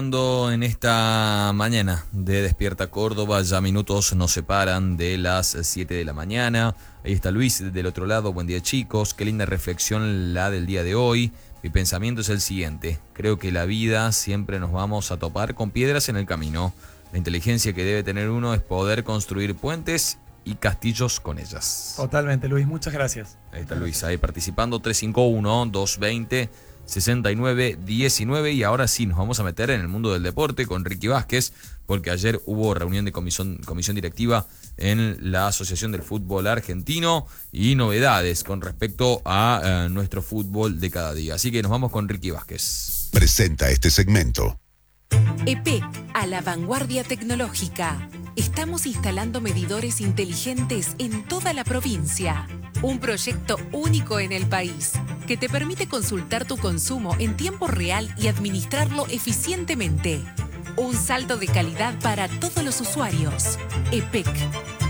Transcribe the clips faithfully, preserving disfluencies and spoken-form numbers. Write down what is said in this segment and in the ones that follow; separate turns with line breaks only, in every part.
En esta mañana de Despierta Córdoba, ya minutos nos separan de las siete de la mañana. Ahí está Luis del otro lado. Buen día, chicos. Qué linda reflexión la del día de hoy. Mi pensamiento es el siguiente: creo que la vida siempre nos vamos a topar con piedras en el camino. La inteligencia que debe tener uno es poder construir puentes y castillos con ellas.
Totalmente, Luis, muchas gracias.
Ahí está Luis, ahí participando. Tres cinco uno, dos veinte, sesenta y nueve diecinueve. Y ahora sí nos vamos a meter en el mundo del deporte con Ricky Vázquez, porque ayer hubo reunión de comisión, comisión directiva en la Asociación del Fútbol Argentino y novedades con respecto a eh, nuestro fútbol de cada día. Así que nos vamos con Ricky Vázquez.
Presenta este segmento.
E P E C, a la vanguardia tecnológica. Estamos instalando medidores inteligentes en toda la provincia. Un proyecto único en el país que te permite consultar tu consumo en tiempo real y administrarlo eficientemente. Un salto de calidad para todos los usuarios. E P E C.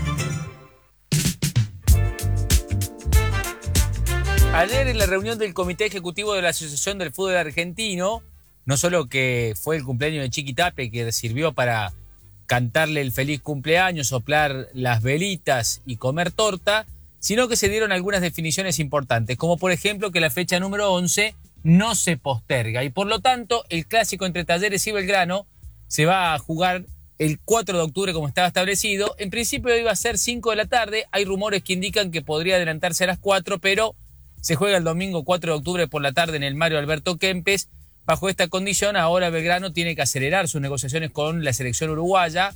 Ayer en la reunión del Comité Ejecutivo de la Asociación del Fútbol Argentino, no solo que fue el cumpleaños de Chiqui Tapia, que sirvió para cantarle el feliz cumpleaños, soplar las velitas y comer torta, sino que se dieron algunas definiciones importantes, como por ejemplo que la fecha número once no se posterga y por lo tanto el clásico entre Talleres y Belgrano se va a jugar el cuatro de octubre como estaba establecido. En principio iba a ser cinco de la tarde, hay rumores que indican que podría adelantarse a las cuatro, pero se juega el domingo cuatro de octubre por la tarde en el Mario Alberto Kempes. Bajo esta condición, ahora Belgrano tiene que acelerar sus negociaciones con la selección uruguaya,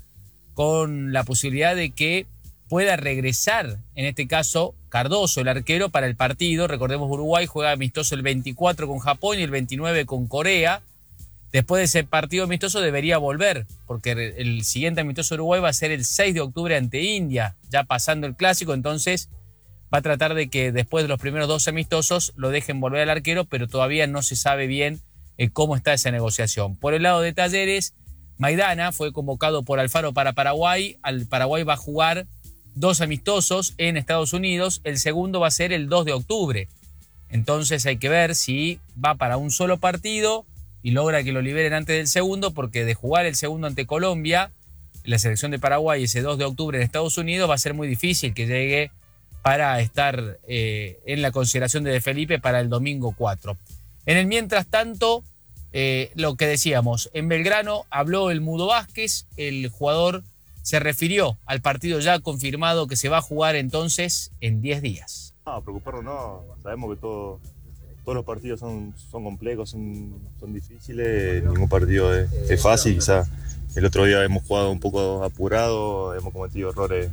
con la posibilidad de que pueda regresar, en este caso, Cardoso, el arquero, para el partido. Recordemos, Uruguay juega amistoso el veinticuatro con Japón y el veintinueve con Corea. Después de ese partido amistoso debería volver, porque el siguiente amistoso de Uruguay va a ser el seis de octubre ante India, ya pasando el clásico. Entonces va a tratar de que después de los primeros dos amistosos lo dejen volver al arquero, pero todavía no se sabe bien eh, cómo está esa negociación. Por el lado de Talleres, Maidana fue convocado por Alfaro para Paraguay. Al Paraguay va a jugar dos amistosos en Estados Unidos. El segundo va a ser el dos de octubre. Entonces hay que ver si va para un solo partido y logra que lo liberen antes del segundo, porque de jugar el segundo ante Colombia, la selección de Paraguay, ese dos de octubre en Estados Unidos, va a ser muy difícil que llegue para estar eh, en la consideración de De Felipe para el domingo cuatro. En el mientras tanto, eh, lo que decíamos, en Belgrano habló el Mudo Vázquez, el jugador se refirió al partido ya confirmado que se va a jugar entonces en diez días.
No, preocuparnos no, sabemos que todo, todos los partidos son, son complejos, son, son difíciles, ningún partido es, es fácil. Quizá el otro día hemos jugado un poco apurado, hemos cometido errores,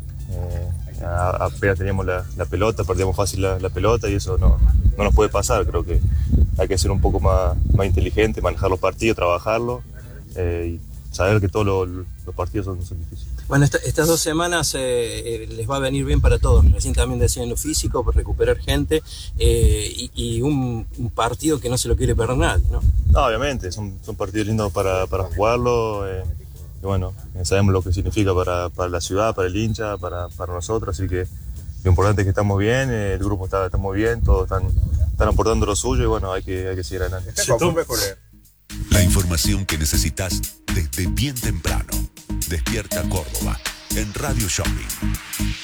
eh, apenas teníamos la, la pelota, perdíamos fácil la, la pelota y eso no, no nos puede pasar. Creo que hay que ser un poco más, más inteligente, manejar los partidos, trabajarlos eh, y saber que todos los, los partidos son, son difíciles.
Bueno, esta, estas dos semanas eh, les va a venir bien para todos. Recién también decían lo físico, por recuperar gente eh, y, y un, un partido que no se lo quiere perder nadie, ¿no?
No, obviamente, son, son partidos lindos para, para jugarlo. Eh, y bueno, sabemos lo que significa para, para la ciudad, para el hincha, para, para nosotros. Así que lo importante es que estamos bien, eh, el grupo está, está muy bien, todos están, están aportando lo suyo y bueno, hay que, hay que seguir adelante.
La información que necesitas desde bien temprano. Despierta Córdoba en Radio Shopping.